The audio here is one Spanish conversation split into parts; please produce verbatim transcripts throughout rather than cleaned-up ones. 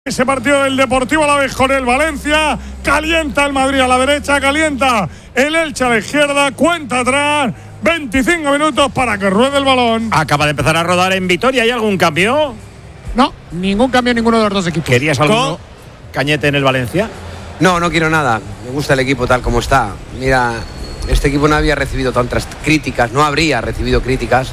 Ese partido del Deportivo Alavés con el Valencia, calienta el Madrid a la derecha, calienta el Elche a la izquierda, cuenta atrás, veinticinco minutos para que ruede el balón. Acaba de empezar a rodar en Vitoria, ¿hay algún cambio? No, ningún cambio en ninguno de los dos equipos. ¿Querías algo, Cañete, en el Valencia? No, no quiero nada, me gusta el equipo tal como está. Mira, este equipo no había recibido tantas críticas, no habría recibido críticas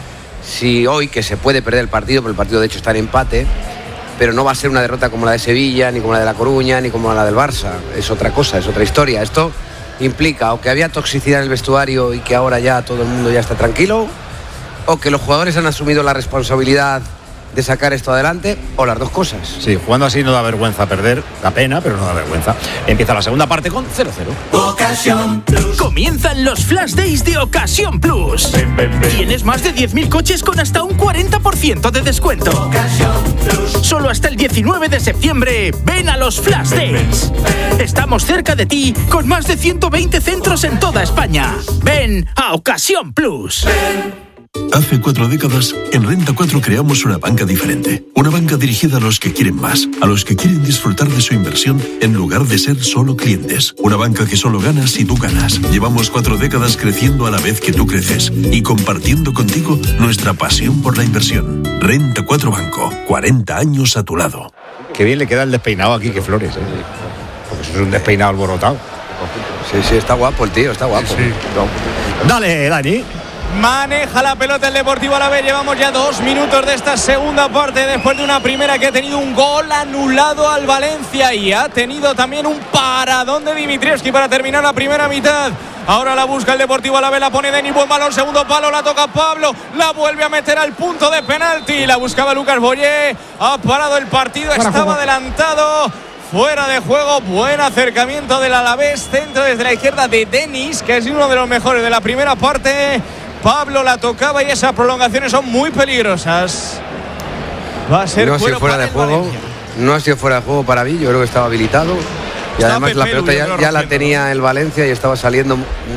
si hoy, que se puede perder el partido, pero el partido de hecho está en empate, pero no va a ser una derrota como la de Sevilla, ni como la de La Coruña, ni como la del Barça. Es otra cosa, es otra historia. Esto implica o que había toxicidad en el vestuario y que ahora ya todo el mundo ya está tranquilo, o que los jugadores han asumido la responsabilidad de sacar esto adelante, o las dos cosas. Sí, jugando así no da vergüenza perder, da pena, pero no da vergüenza. Empieza la segunda parte con cero cero. Ocasión Plus. Comienzan los Flash Days de Ocasión Plus. Ven, ven, ven. Tienes más de diez mil coches con hasta un cuarenta por ciento de descuento. Ocasión Plus. Solo hasta el diecinueve de septiembre, ven a los Flash Days. Ven, ven. Estamos cerca de ti con más de ciento veinte centros en toda España. Ven a Ocasión Plus. Ven. Hace cuatro décadas, en Renta cuatro creamos una banca diferente. Una banca dirigida a los que quieren más, a los que quieren disfrutar de su inversión en lugar de ser solo clientes. Una banca que solo gana si tú ganas. Llevamos cuatro décadas creciendo a la vez que tú creces y compartiendo contigo nuestra pasión por la inversión. Renta cuatro Banco, cuarenta años a tu lado. Qué bien le queda el despeinado aquí, que Flores, ¿eh? Porque eso es un despeinado alborotado. Sí, sí, está guapo el tío, está guapo. Sí, sí. Dale, Dani. Maneja la pelota el Deportivo Alavés. Llevamos ya dos minutos de esta segunda parte, después de una primera que ha tenido un gol anulado al Valencia y ha tenido también un paradón de Dimitrievski para terminar la primera mitad. Ahora la busca el Deportivo Alavés, la pone Denis, buen balón, segundo palo, la toca Pablo, la vuelve a meter al punto de penalti, la buscaba Lucas Boyé, ha parado el partido, estaba adelantado. Fuera de juego, buen acercamiento del Alavés, centro desde la izquierda de Denis, que es uno de los mejores de la primera parte. Pablo la tocaba y esas prolongaciones son muy peligrosas. Va a ser no ha sido fuera de juego, Valencia. No ha sido fuera de juego para mí, yo creo que estaba habilitado. Y estaba además Pepe la pelota ya, ya la tenía el Valencia y estaba saliendo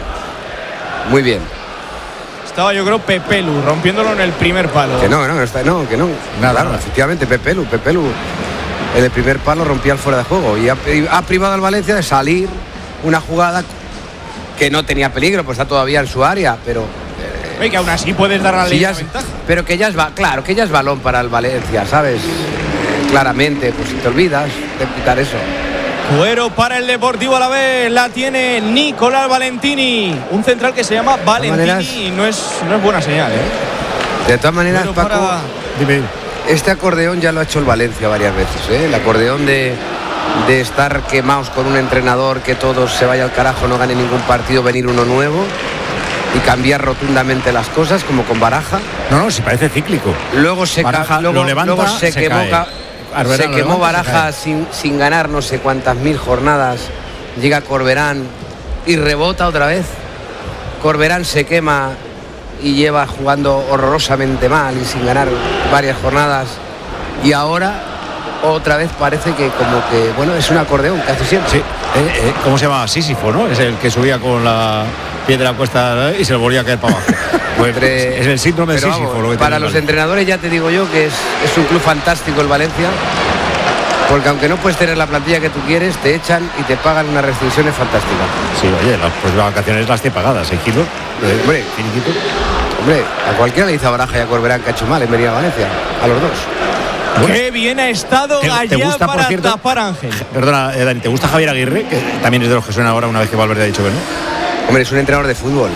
muy bien. Estaba yo creo Pepelu rompiéndolo en el primer palo. Que no, que no, está, no, que no. Nada, claro, nada. Efectivamente, Pepelu, Pepelu. En el primer palo rompía el fuera de juego y ha, ha privado al Valencia de salir una jugada que no tenía peligro, pues está todavía en su área, pero Oye, que aún así puedes dar la sí, línea es, ventaja. Pero que ya es, claro, que ya es balón para el Valencia, ¿sabes? Claramente, pues si te olvidas de pitar eso. Cuero para el Deportivo Alavés, la tiene Nicolás Valentini, un central que se llama Valentini maneras, y no es, no es buena señal, ¿eh? De todas maneras, Cuero Paco, para... dime. Este acordeón ya lo ha hecho el Valencia varias veces, ¿eh? El acordeón de, de estar quemados con un entrenador, que todos se vaya al carajo, no gane ningún partido, venir uno nuevo y cambiar rotundamente las cosas, como con Baraja. No, no, si parece cíclico. Luego se, Baraja, luego, lo levanta, luego se, se quemó, cae. Arbera, se quemó levanta, Baraja se sin, sin ganar no sé cuántas mil jornadas. Llega Corberán y rebota otra vez. Corberán se quema y lleva jugando horrorosamente mal y sin ganar varias jornadas. Y ahora otra vez parece que como que, bueno, es un acordeón que hace siempre. Sí. Eh, eh, ¿Cómo se llama? Sísifo, ¿no? Es el que subía con la piedra cuesta y se le volvía a caer para abajo. Pues Entre, es el síndrome de Sísifo. Vamos, lo que para los vale. entrenadores ya te digo yo que es, es un club fantástico el Valencia, porque aunque no puedes tener la plantilla que tú quieres, te echan y te pagan unas restricciones fantásticas. Sí, oye, las próximas vacaciones las tiene pagadas, seis kilos. Eh, hombre, finiquito. Hombre, a cualquiera le dice a Baraja y a Corberán que ha hecho mal en venir a Valencia, a los dos. Bueno, qué bien ha estado ¿Te, allá te gusta, para cierto, tapar Ángel. Perdona, eh, Dani, ¿te gusta Javier Aguirre? Que también es de los que suena ahora una vez que Valverde ha dicho que no. Hombre, es un entrenador de fútbol.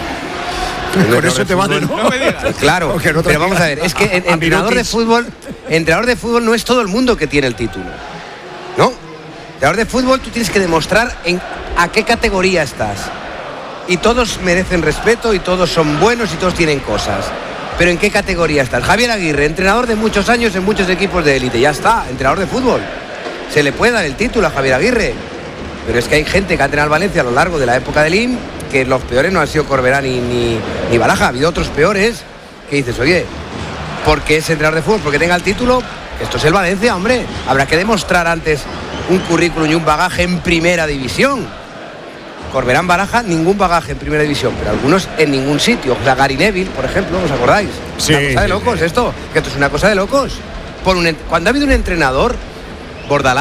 Con eso te vale, ¿no? No me digas. Claro, no pero digas. Vamos a ver, es que en, entrenador de fútbol, entrenador de fútbol no es todo el mundo que tiene el título. ¿No? Entrenador de fútbol tú tienes que demostrar en a qué categoría estás. Y todos merecen respeto y todos son buenos y todos tienen cosas. Pero ¿en qué categoría estás? Javier Aguirre, entrenador de muchos años en muchos equipos de élite. Ya está, entrenador de fútbol. Se le puede dar el título a Javier Aguirre. Pero es que hay gente que ha entrenado al Valencia a lo largo de la época del I M, que los peores no han sido Corberán ni, ni, ni Baraja. Ha habido otros peores que dices, oye, ¿por qué es entrenador de fútbol? Porque tenga el título. Esto es el Valencia, hombre. Habrá que demostrar antes un currículum y un bagaje en primera división. Corberán, Baraja, ningún bagaje en primera división, pero algunos en ningún sitio. O sea, Gary Neville, por ejemplo, ¿os acordáis? Sí, una cosa de sí, locos sí. esto, que esto es una cosa de locos. Por un, cuando ha habido un entrenador Bordalás